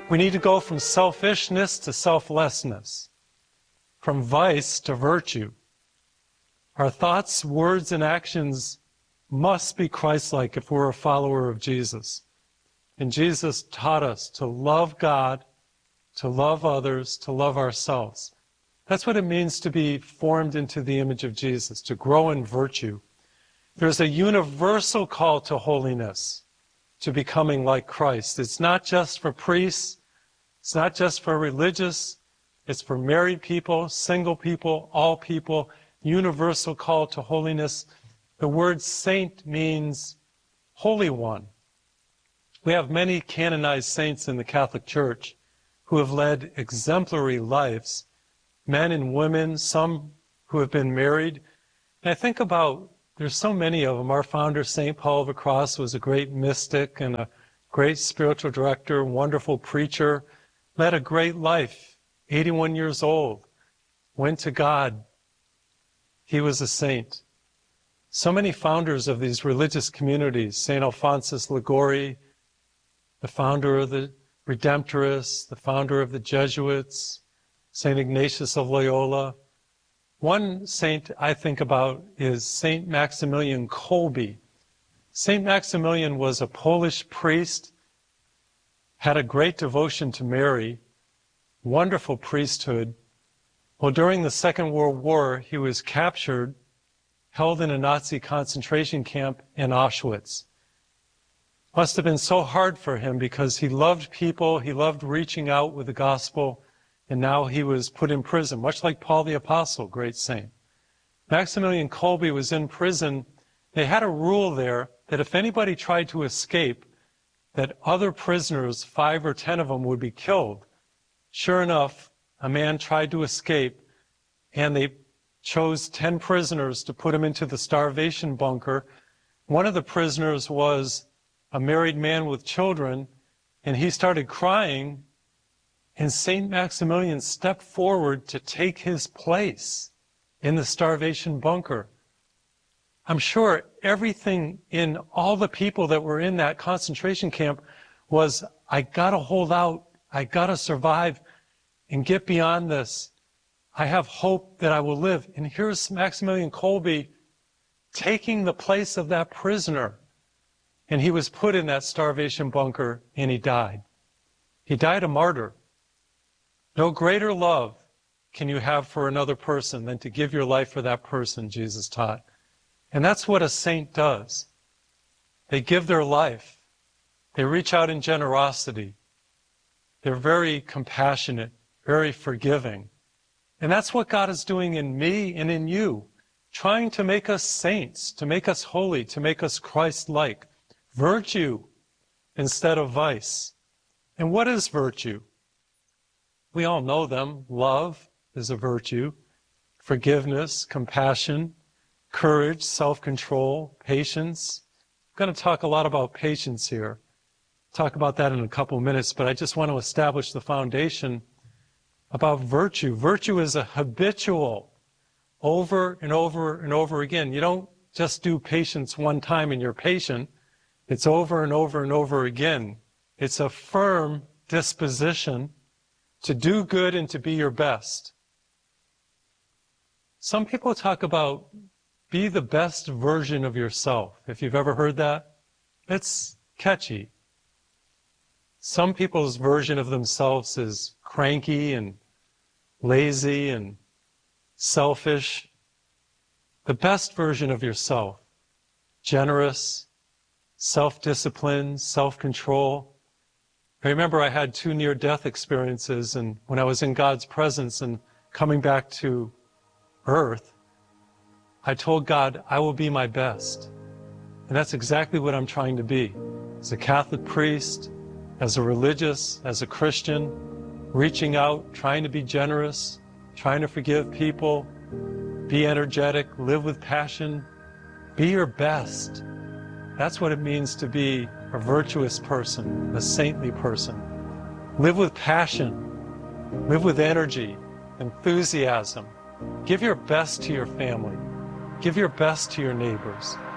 We need to go from selfishness to selflessness, from vice to virtue. Our thoughts, words, and actions must be Christ-like if we're a follower of Jesus. And Jesus taught us to love God, to love others, to love ourselves. That's what it means to be formed into the image of Jesus, to grow in virtue. There's a universal call to holiness, to becoming like Christ. It's not just for priests, it's not just for religious, it's for married people, single people, all people, universal call to holiness. The word saint means holy one. We have many canonized saints in the Catholic Church who have led exemplary lives, men and women, some who have been married. And I think about, there's so many of them. Our founder, St. Paul of the Cross, was a great mystic and a great spiritual director, wonderful preacher, led a great life, 81 years old, went to God. He was a saint. So many founders of these religious communities, St. Alphonsus Liguori, the founder of the Redemptorists, the founder of the Jesuits, St. Ignatius of Loyola. One saint I think about is St. Maximilian Kolbe. St. Maximilian was a Polish priest, had a great devotion to Mary, wonderful priesthood. Well, during the Second World War, he was captured, held in a Nazi concentration camp in Auschwitz. Must have been so hard for him because he loved people, he loved reaching out with the gospel, and now he was put in prison, much like Paul the Apostle, great saint. Maximilian Kolbe was in prison. They had a rule there that if anybody tried to escape, that other prisoners, 5 or 10 of them, would be killed. Sure enough, a man tried to escape, and they chose 10 prisoners to put him into the starvation bunker. One of the prisoners was a married man with children, and he started crying, and St. Maximilian stepped forward to take his place in the starvation bunker. I'm sure everything in all the people that were in that concentration camp was, I gotta hold out, I gotta survive and get beyond this. I have hope that I will live. And here's Maximilian Kolbe taking the place of that prisoner. And he was put in that starvation bunker and he died. He died a martyr. No greater love can you have for another person than to give your life for that person, Jesus taught. And that's what a saint does. They give their life. They reach out in generosity. They're very compassionate, very forgiving. And that's what God is doing in me and in you, trying to make us saints, to make us holy, to make us Christ-like. Virtue instead of vice. And what is virtue? We all know them. Love is a virtue. Forgiveness, compassion, courage, self-control, patience. I'm going to talk a lot about patience here. Talk about that in a couple of minutes, but I just want to establish the foundation about virtue. Virtue is a habitual, over and over and over again. You don't just do patience one time and you're patient. It's over and over and over again. It's a firm disposition to do good and to be your best. Some people talk about be the best version of yourself. If you've ever heard that, it's catchy. Some people's version of themselves is cranky and lazy and selfish. The best version of yourself, generous, self-discipline, self-control. I remember I had 2 near-death experiences, and when I was in God's presence and coming back to earth, I told God, I will be my best. And that's exactly what I'm trying to be. As a Catholic priest, as a religious, as a Christian, reaching out, trying to be generous, trying to forgive people, be energetic, live with passion, be your best. That's what it means to be a virtuous person, a saintly person. Live with passion, live with energy, enthusiasm. Give your best to your family. Give your best to your neighbors.